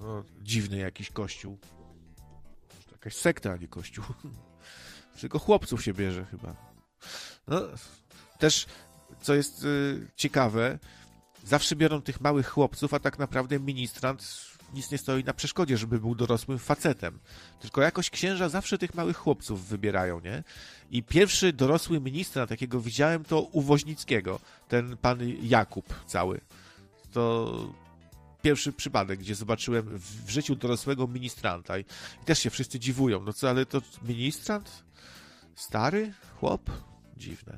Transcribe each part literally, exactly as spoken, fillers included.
No, dziwny jakiś kościół. To jakaś sekta, a nie kościół. Tylko chłopców się bierze chyba. No, też, co jest y, ciekawe, zawsze biorą tych małych chłopców, a tak naprawdę ministrant nic nie stoi na przeszkodzie, żeby był dorosłym facetem. Tylko jakoś księża zawsze tych małych chłopców wybierają, nie? I pierwszy dorosły ministrant, jakiego widziałem, to u Woźnickiego. Ten pan Jakub cały. To pierwszy przypadek, gdzie zobaczyłem w życiu dorosłego ministranta. I, i też się wszyscy dziwują. No co, ale to ministrant? Stary? Chłop? Dziwne.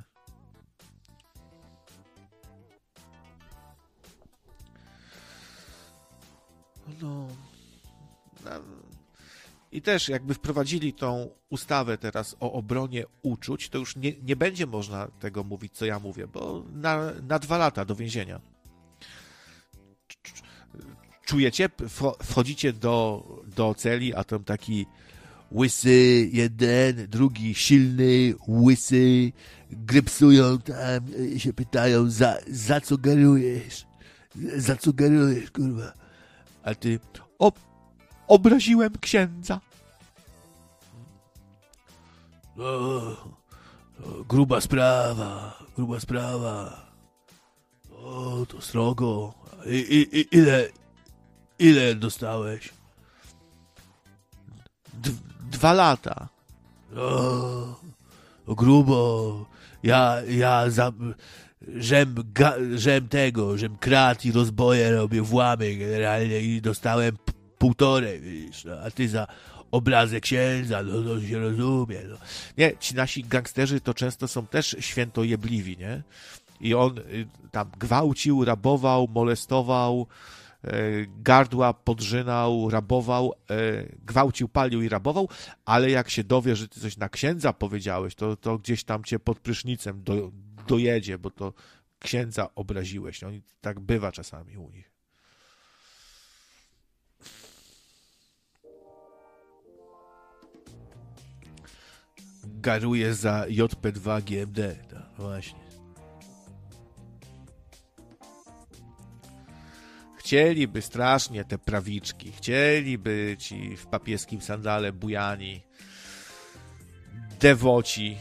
No, no. I też jakby wprowadzili tą ustawę teraz o obronie uczuć, to już nie, nie będzie można tego mówić, co ja mówię, bo na, na dwa lata do więzienia. Czujecie? Wchodzicie do, do celi, a tam taki łysy jeden, drugi silny, łysy, grypsują tam, się pytają, za, za co garujesz? Za co garujesz, kurwa? A ty, o, obraziłem księdza. O, o, gruba sprawa, gruba sprawa. O, to srogo. I, i, i, ile, ile dostałeś? D, dwa lata. O, o grubo. Ja, ja za... Żem, ga, żem tego, żem kradł i rozboje robię, włamy generalnie i dostałem p- półtorej, wiesz, no, a ty za obrazę księdza, no to się rozumie. No. Nie, ci nasi gangsterzy to często są też świętojebliwi, nie? I on y, tam gwałcił, rabował, molestował, y, gardła podrzynał, rabował, y, gwałcił, palił i rabował, ale jak się dowie, że ty coś na księdza powiedziałeś, to, to gdzieś tam cię pod prysznicem do, dojedzie, bo to księdza obraziłeś. No i tak bywa czasami u nich. Garuje za J P dwa G M D. No, właśnie. Chcieliby strasznie te prawiczki. Chcieliby ci w papieskim sandale bujani, dewoci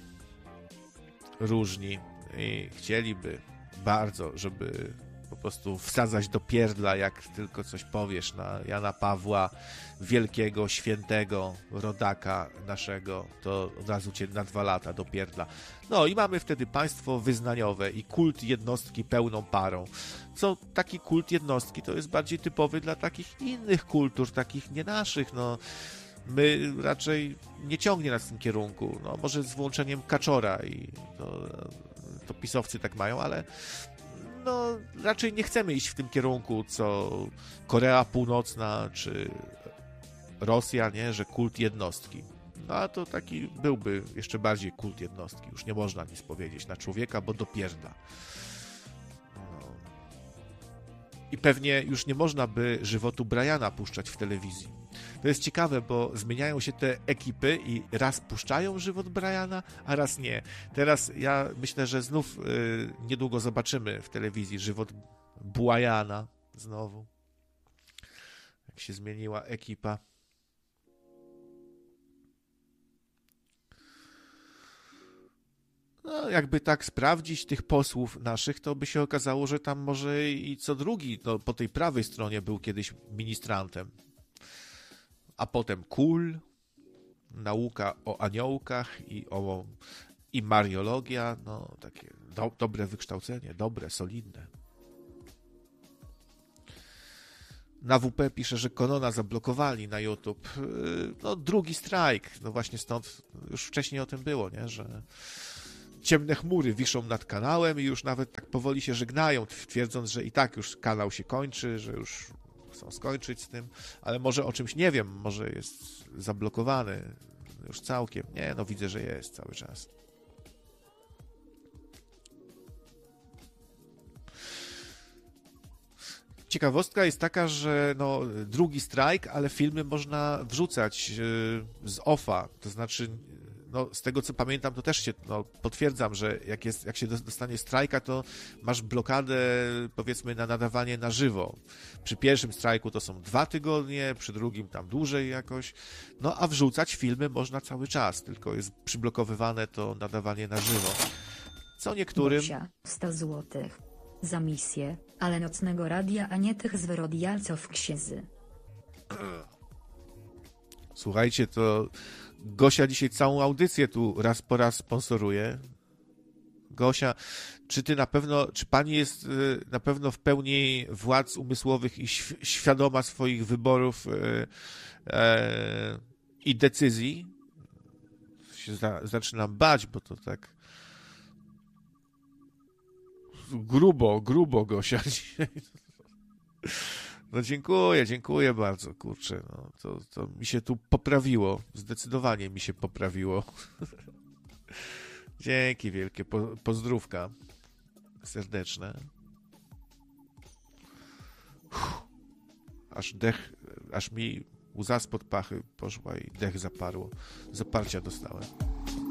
różni i chcieliby bardzo, żeby po prostu wsadzać do pierdla, jak tylko coś powiesz na Jana Pawła, wielkiego, świętego rodaka naszego, to od razu cię na dwa lata do pierdla. No i mamy wtedy państwo wyznaniowe i kult jednostki pełną parą. Co taki kult jednostki to jest bardziej typowy dla takich innych kultur, takich nie naszych, no. My raczej nie ciągnie nas w tym kierunku, no może z włączeniem Kaczora i to, to pisowcy tak mają, ale no raczej nie chcemy iść w tym kierunku, co Korea Północna czy Rosja, nie, że kult jednostki. No a to taki byłby jeszcze bardziej kult jednostki, już nie można nic powiedzieć na człowieka, bo dopierdla. No. I pewnie już nie można by żywotu Briana puszczać w telewizji. To jest ciekawe, bo zmieniają się te ekipy i raz puszczają żywot Briana, a raz nie. Teraz ja myślę, że znów y, niedługo zobaczymy w telewizji żywot Błajana znowu. Jak się zmieniła ekipa. No, jakby tak sprawdzić tych posłów naszych, to by się okazało, że tam może i co drugi, no, po tej prawej stronie był kiedyś ministrantem. A potem Kul, nauka o aniołkach i o i mariologia, no takie do, dobre wykształcenie, dobre, solidne. Na W P pisze, że Konona zablokowali na YouTube. No drugi strajk, no właśnie stąd już wcześniej o tym było, nie, że ciemne chmury wiszą nad kanałem i już nawet tak powoli się żegnają, twierdząc, że i tak już kanał się kończy, że już chcą skończyć z tym, ale może o czymś nie wiem, może jest zablokowany już całkiem. Nie, no widzę, że jest cały czas. Ciekawostka jest taka, że no, drugi strajk, ale filmy można wrzucać z offa, to znaczy no, z tego co pamiętam, to też się no, potwierdzam, że jak, jest, jak się dostanie strajka, to masz blokadę, powiedzmy, na nadawanie na żywo. Przy pierwszym strajku to są dwa tygodnie, przy drugim tam dłużej jakoś, no a wrzucać filmy można cały czas, tylko jest przyblokowywane to nadawanie na żywo. Co niektórym... Gosia, sto złotych. Za misję, ale nocnego radia, a nie tych zwyrodnialców księży. Słuchajcie, to Gosia dzisiaj całą audycję tu raz po raz sponsoruje. Gosia, czy ty na pewno, czy pani jest na pewno w pełni władz umysłowych i świadoma swoich wyborów e, i decyzji? Się za, zaczynam bać, bo to tak grubo, grubo, Gosia dzisiaj. No dziękuję, dziękuję bardzo, kurczę, no, to, to mi się tu poprawiło, zdecydowanie mi się poprawiło. Dzięki wielkie, po, pozdrówka serdeczne. Uff, aż dech, aż mi łza spod pachy poszła i dech zaparło, zaparcia dostałem.